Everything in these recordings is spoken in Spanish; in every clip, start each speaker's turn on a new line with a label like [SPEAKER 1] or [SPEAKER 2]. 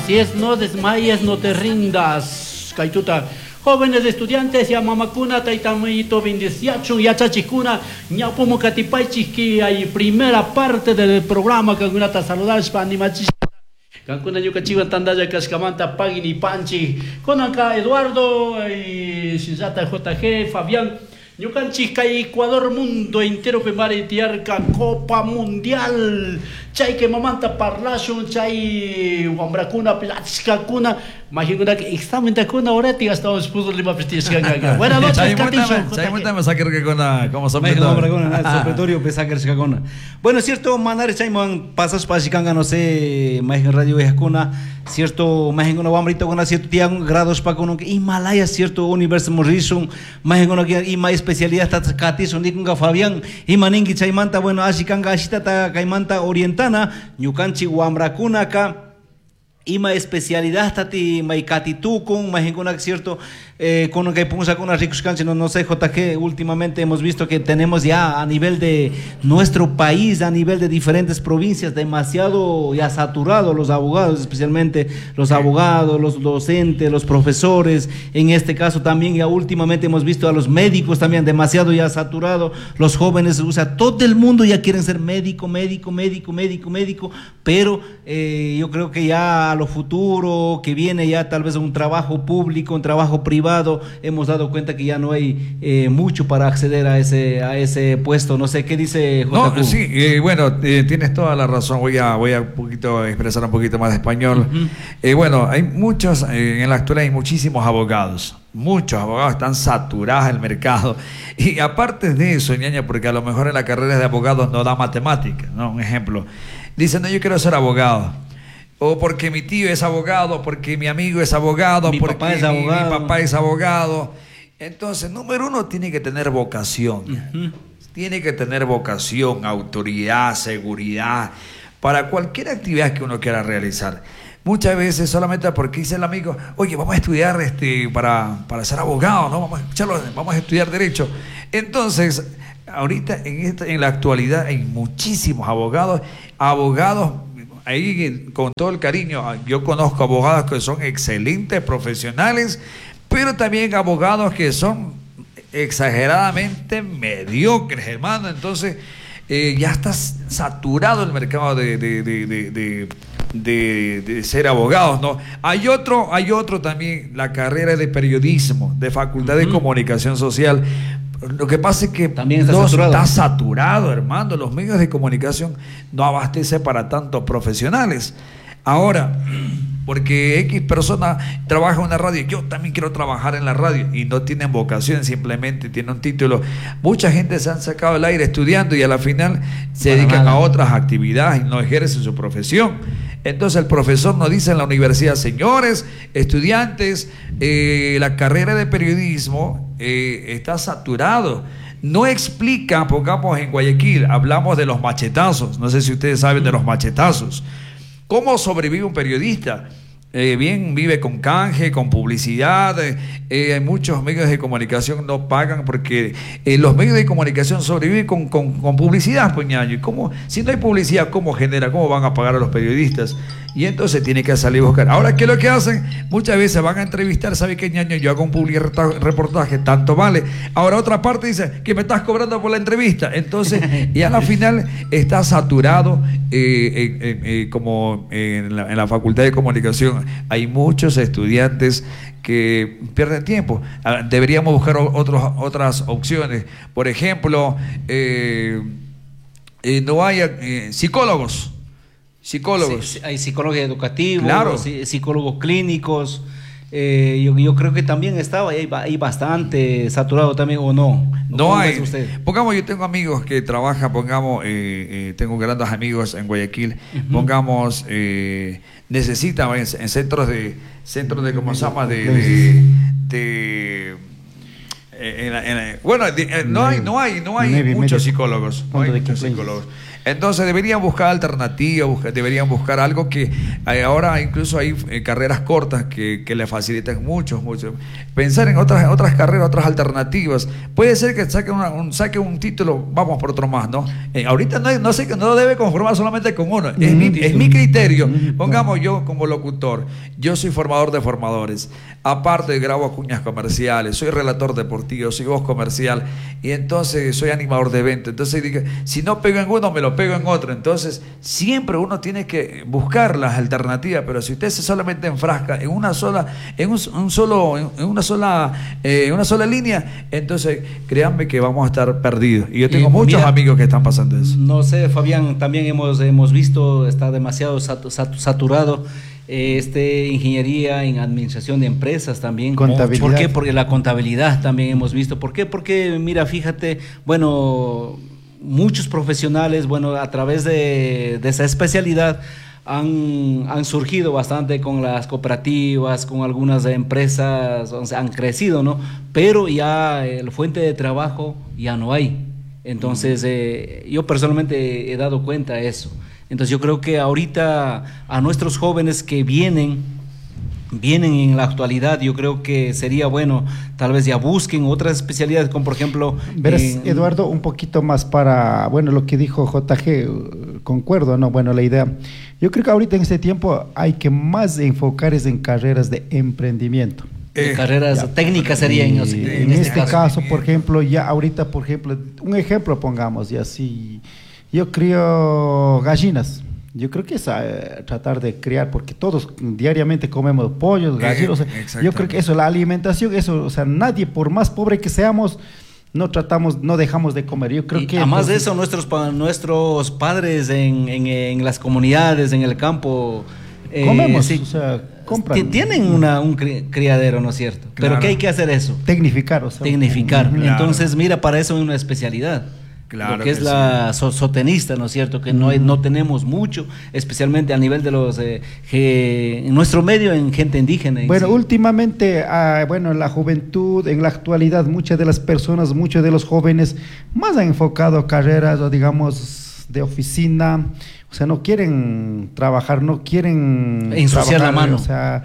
[SPEAKER 1] Así es, no desmayes, no te rindas. Kaituta. Jóvenes estudiantes, ya mamakuna, taitamito, bendiciachu, ya chachikuna, ya pomo catipaichis, que hay primera parte del programa, que alguna ta saludar, animachis. Cancuna yucachiva tandaya cascamanta pagini panchi. Con acá Eduardo y Shinzata JG, Fabián. Yucanchica Ecuador mundo entero que maritiarca Copa Mundial. Chay que mamanta parlashun, chay wambracuna, platskakuna. Imagina que examen kuna oreti hasta os puso lima prestigio. Buenas noches, Catillo.
[SPEAKER 2] Chay muita me sacar que con como
[SPEAKER 3] sopletorio pesakar skakona. Bueno, cierto manar chay man pasas pasikanga no sé, más radio eskuna, cierto más en una wambrito con cierto tiang grados pa con Himalaya cierto universo morrison, más en una que más especialidad está Catillo ni con Fabián y maningi chay manta bueno asikanga ashita ta kaimanta oriental Ñucanchi Wambracuna acá. Ima especialidad tati maikatitu con majinguna cierto con que punza con las ricos canchas no sé JG últimamente hemos visto que tenemos ya a nivel de nuestro país a nivel de diferentes provincias demasiado ya saturado los abogados especialmente los abogados los docentes los profesores en este caso también ya últimamente hemos visto a los médicos también demasiado ya saturado los jóvenes o sea todo el mundo ya quieren ser médico pero yo creo que ya a lo futuro que viene ya tal vez un trabajo público un trabajo privado hemos dado cuenta que ya no hay mucho para acceder a ese puesto. No sé, ¿qué dice JQ?
[SPEAKER 2] No, sí, bueno, tienes toda la razón. Voy a expresar un poquito más de español. Bueno, hay muchos, en la actualidad hay muchísimos abogados. Muchos abogados están saturados el mercado. Y aparte de eso, ñaña, porque a lo mejor en la carrera de abogados no da matemática, ¿no? Un ejemplo. Dicen, no, yo quiero ser abogado. O porque mi tío es abogado, porque mi amigo es abogado, porque mi papá es abogado. Entonces, número uno, tiene que tener vocación. Tiene que tener vocación, autoridad, seguridad, para cualquier actividad que uno quiera realizar. Muchas veces solamente porque dice el amigo, oye, vamos a estudiar para ser abogado, ¿no? Vamos a estudiar Derecho. Entonces, ahorita en la actualidad hay muchísimos abogados. Ahí con todo el cariño, yo conozco abogados que son excelentes profesionales, pero también abogados que son exageradamente mediocres, hermano. Entonces ya está saturado el mercado de ser abogados, ¿no? Hay otro también, la carrera de periodismo, de Facultad de Comunicación Social. Lo que pasa es que
[SPEAKER 3] también está
[SPEAKER 2] saturado, hermano. Los medios de comunicación no abastecen para tantos profesionales. Ahora, porque X persona trabaja en una radio, yo también quiero trabajar en la radio, y no tienen vocación, simplemente tienen un título. Mucha gente se han sacado el aire estudiando y a la final se dedican a otras actividades y no ejercen su profesión. Entonces el profesor nos dice en la universidad, señores estudiantes, la carrera de periodismo está saturado. No explica, pongamos en Guayaquil, hablamos de los machetazos, no sé si ustedes saben de los machetazos. ¿Cómo sobrevive un periodista? Bien, vive con canje, con publicidad. Muchos medios de comunicación no pagan porque los medios de comunicación sobreviven con publicidad, pues, ñaño. ¿Y cómo, si no hay publicidad, cómo van a pagar a los periodistas? Y entonces tiene que salir a buscar. Ahora, ¿qué es lo que hacen? Muchas veces van a entrevistar, ¿sabe qué, ñaño? Yo hago un reportaje, tanto vale. Ahora otra parte dice que me estás cobrando por la entrevista. Entonces, y a la final está saturado, como en la Facultad de Comunicación hay muchos estudiantes que pierden tiempo. Deberíamos buscar otras opciones. Por ejemplo, no hay psicólogos.
[SPEAKER 3] Sí, hay psicólogos educativos,
[SPEAKER 2] claro.
[SPEAKER 3] Psicólogos clínicos. Yo creo que también estaba ahí bastante saturado también, ¿o no?
[SPEAKER 2] No hay. Pongamos, yo tengo amigos que trabajan, tengo grandes amigos en Guayaquil, pongamos, necesitan en centros de ¿cómo se llama? No hay muchos psicólogos. No hay muchos psicólogos. Entonces deberían buscar alternativas, deberían buscar algo que ahora incluso hay carreras cortas que le facilitan mucho. Pensar en otras carreras, otras alternativas. Puede ser que saque un título, vamos por otro más, ¿no? Ahorita no sé que no debe conformar solamente con uno. Es mi criterio. Pongamos yo como locutor. Yo soy formador de formadores. Aparte grabo cuñas comerciales, soy relator deportivo, soy voz comercial y entonces soy animador de eventos. Entonces digo, si no pego en uno, me lo pego en otro. Entonces siempre uno tiene que buscar las alternativas, pero si usted se solamente enfrasca en una sola línea, entonces créanme que vamos a estar perdidos. Y yo tengo muchos amigos que están pasando eso.
[SPEAKER 3] No sé, Fabián, también hemos visto, está demasiado saturado. Ingeniería en administración de empresas también.
[SPEAKER 4] Contabilidad.
[SPEAKER 3] ¿Por qué? Porque la contabilidad también hemos visto. ¿Por qué? Porque, mira, fíjate, bueno, muchos profesionales, bueno, a través de esa especialidad han surgido bastante con las cooperativas, con algunas empresas, o sea, han crecido, ¿no? Pero ya la fuente de trabajo ya no hay. Entonces, yo personalmente he dado cuenta de eso. Entonces yo creo que ahorita a nuestros jóvenes que vienen en la actualidad, yo creo que sería bueno, tal vez ya busquen otras especialidades, como por ejemplo...
[SPEAKER 4] Verás, Eduardo, un poquito más para, bueno, lo que dijo JG, concuerdo, ¿no? Bueno, la idea, yo creo que ahorita en este tiempo hay que más enfocar es en carreras de emprendimiento.
[SPEAKER 3] Carreras técnicas serían.
[SPEAKER 4] En este caso, por ejemplo, ya ahorita, por ejemplo, un ejemplo pongamos, ya si... Yo crío gallinas. Yo creo que es tratar de criar, porque todos diariamente comemos pollos, gallinas. O sea, yo creo que eso, la alimentación, eso, o sea, nadie, por más pobre que seamos, no dejamos de comer. Yo creo que
[SPEAKER 3] además de eso, nuestros padres en las comunidades, en el campo,
[SPEAKER 4] comemos,
[SPEAKER 3] sí,
[SPEAKER 4] o sea, compran.
[SPEAKER 3] Tienen un criadero, ¿no es cierto?
[SPEAKER 2] Claro.
[SPEAKER 3] Pero ¿qué hay que hacer eso?
[SPEAKER 4] Tecnificar, o sea.
[SPEAKER 3] Tecnificar.
[SPEAKER 2] Claro.
[SPEAKER 3] Entonces, mira, para eso hay una especialidad.
[SPEAKER 2] Claro
[SPEAKER 3] lo que es
[SPEAKER 2] sí.
[SPEAKER 3] la sotenista, ¿no es cierto? Que no tenemos mucho, especialmente a nivel de los en nuestro medio, en gente indígena.
[SPEAKER 4] Bueno,
[SPEAKER 3] sí.
[SPEAKER 4] Últimamente, en la juventud, en la actualidad, muchas de las personas, muchos de los jóvenes, más han enfocado a carreras, o digamos, de oficina, o sea, no quieren trabajar, no quieren
[SPEAKER 3] ensuciar la mano.
[SPEAKER 4] O sea,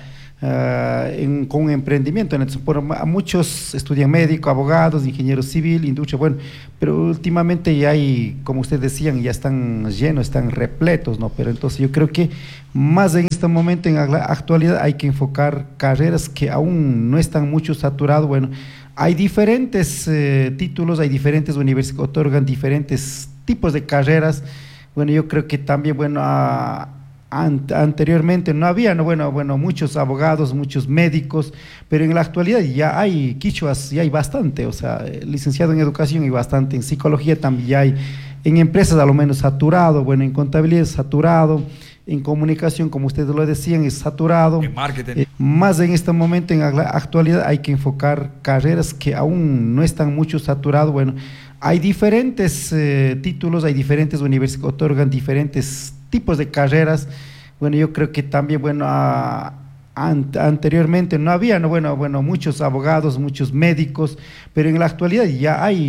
[SPEAKER 4] con emprendimiento. Muchos estudian médico, abogados, ingenieros civil, industria, bueno, pero últimamente ya hay, como ustedes decían, ya están llenos, están repletos, ¿no? Pero entonces yo creo que más en este momento, en la actualidad, hay que enfocar carreras que aún no están mucho saturadas. Bueno, hay diferentes títulos, hay diferentes universidades que otorgan diferentes tipos de carreras. Bueno, yo creo que también, anteriormente no había, muchos abogados, muchos médicos, pero en la actualidad ya hay quichuas, ya hay bastante, o sea, licenciado en educación y bastante, en psicología también ya hay, en empresas a lo menos saturado, en contabilidad saturado, en comunicación, como ustedes lo decían, es saturado.
[SPEAKER 2] En marketing.
[SPEAKER 4] Más en este momento, en la actualidad, hay que enfocar carreras que aún no están mucho saturadas. Bueno, hay diferentes títulos, hay diferentes universidades que otorgan diferentes tipos de carreras. Bueno, yo creo que también, anteriormente no había, muchos abogados, muchos médicos, pero en la actualidad ya hay